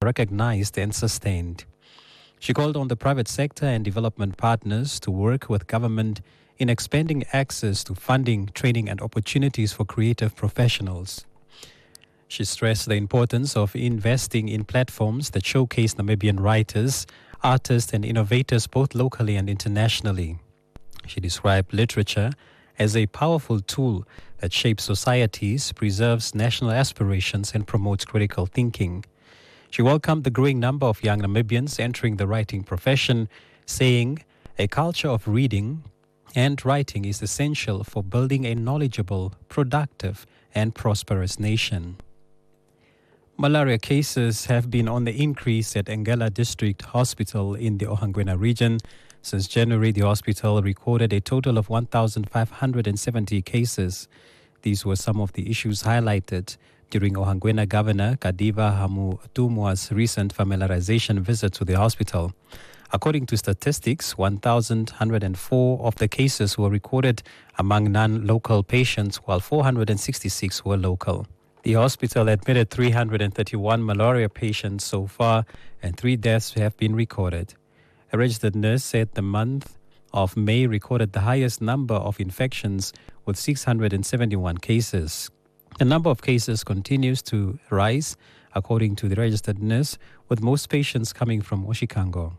recognized and sustained. She called on the private sector and development partners to work with government in expanding access to funding, training, and opportunities for creative professionals. She stressed the importance of investing in platforms that showcase Namibian writers, artists, and innovators both locally and internationally. She described literature as a powerful tool that shapes societies, preserves national aspirations, and promotes critical thinking. She welcomed the growing number of young Namibians entering the writing profession, saying, "A culture of reading and writing is essential for building a knowledgeable, productive, and prosperous nation." Malaria cases have been on the increase at Engela District Hospital in the Ohangwena region. Since January, the hospital recorded a total of 1,570 cases. These were some of the issues highlighted during Ohangwena Governor Kadiva Hamu-Tumwa's recent familiarization visit to the hospital. According to statistics, 1,104 of the cases were recorded among non-local patients, while 466 were local. The hospital admitted 331 malaria patients so far, and 3 deaths have been recorded. A registered nurse said the month of May recorded the highest number of infections with 671 cases. The number of cases continues to rise, according to the registered nurse, with most patients coming from Oshikango.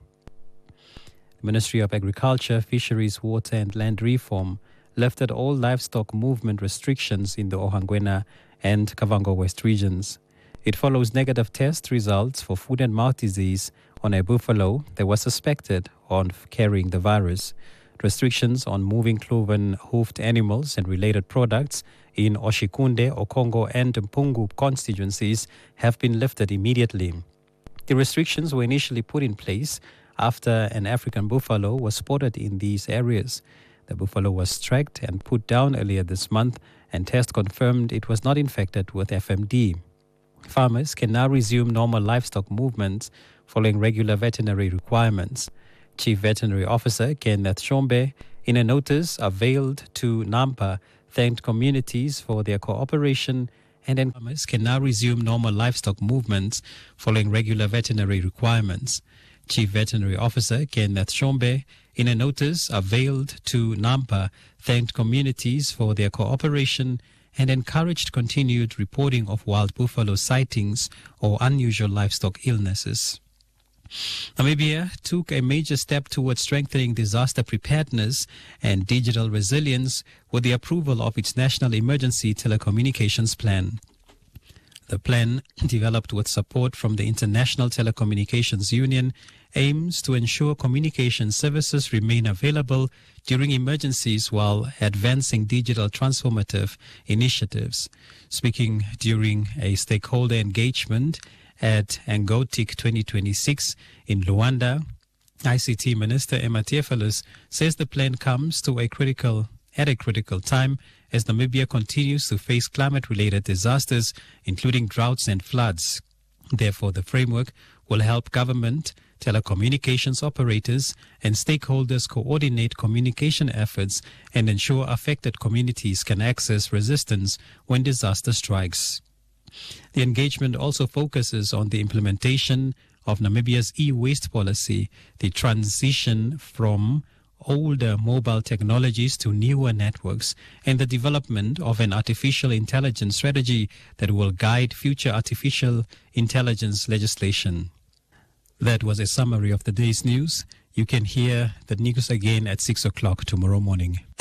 The Ministry of Agriculture, Fisheries, Water and Land Reform lifted all livestock movement restrictions in the Ohangwena and Kavango West regions. It follows negative test results for foot and mouth disease on a buffalo that was suspected of carrying the virus. Restrictions on moving cloven-hoofed animals and related products in Oshikunde, Okongo and Mpungu constituencies have been lifted immediately. The restrictions were initially put in place after an African buffalo was spotted in these areas. The buffalo was tracked and put down earlier this month, and tests confirmed it was not infected with FMD. Farmers can now resume normal livestock movements following regular veterinary requirements. Chief Veterinary Officer Kenneth Shombe, in a notice unveiled to NAMPA, thanked communities for their cooperation and farmers can now resume normal livestock movements following regular veterinary requirements. Chief Veterinary Officer Kenneth Shombe, in a notice unveiled to NAMPA, thanked communities for their cooperation and encouraged continued reporting of wild buffalo sightings or unusual livestock illnesses. Namibia took a major step towards strengthening disaster preparedness and digital resilience with the approval of its National Emergency Telecommunications Plan. The plan, developed with support from the International Telecommunications Union, aims to ensure communication services remain available during emergencies while advancing digital transformative initiatives. Speaking during a stakeholder engagement at Angotic 2026 in Luanda, ICT Minister Emma Theophilus says the plan comes at a critical time as Namibia continues to face climate-related disasters, including droughts and floods. Therefore, the framework will help government, telecommunications operators, and stakeholders coordinate communication efforts and ensure affected communities can access resistance when disaster strikes. The engagement also focuses on the implementation of Namibia's e-waste policy, the transition from older mobile technologies to newer networks, and the development of an artificial intelligence strategy that will guide future artificial intelligence legislation. That was a summary of the day's news. You can hear the news again at 6 o'clock tomorrow morning.